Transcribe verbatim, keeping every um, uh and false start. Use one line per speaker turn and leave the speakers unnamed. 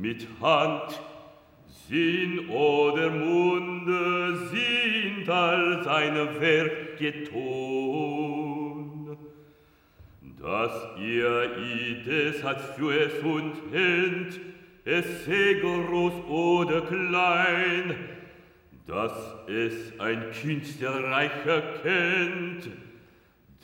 mit Hand, Sinn oder Munde sind all seine Werk getan. Dass ihr ides hat Fuß und Händ, es sei groß oder klein, dass es ein Künstlerreicher kennt,